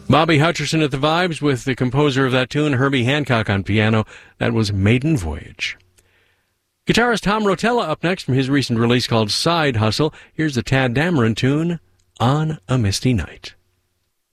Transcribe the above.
Bobby Hutcherson at the vibes with the composer of that tune, Herbie Hancock, on piano. That was Maiden Voyage. Guitarist Tom Rotella up next from his recent release called Side Hustle. Here's the Tad Dameron tune, On a Misty Night.